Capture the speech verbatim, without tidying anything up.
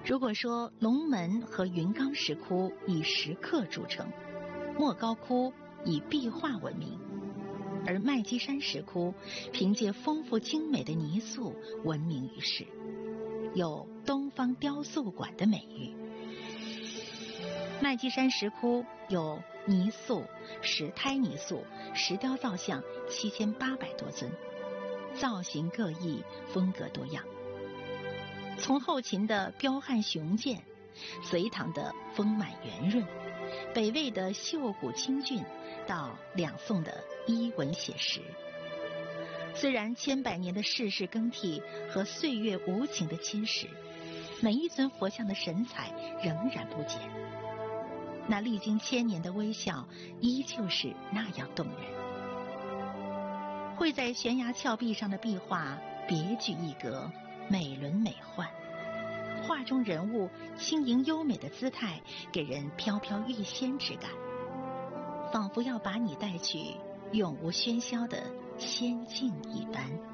如果说龙门和云冈石窟以石刻著称，莫高窟以壁画闻名，而麦积山石窟凭借丰富精美的泥塑闻名于世，有东方雕塑馆的美誉。麦积山石窟有泥塑、石胎泥塑、石雕造像七千八百多尊，造型各异，风格多样。从后秦的彪悍雄健，隋唐的丰满圆润，北魏的秀骨清俊，到两宋的伊文写实，虽然千百年的世事更替和岁月无情的侵蚀，每一尊佛像的神采仍然不减，那历经千年的微笑依旧是那样动人。绘在悬崖峭壁上的壁画别具一格，美轮美奂，画中人物轻盈优美的姿态给人飘飘欲仙之感，仿佛要把你带去永无喧嚣的仙境一般。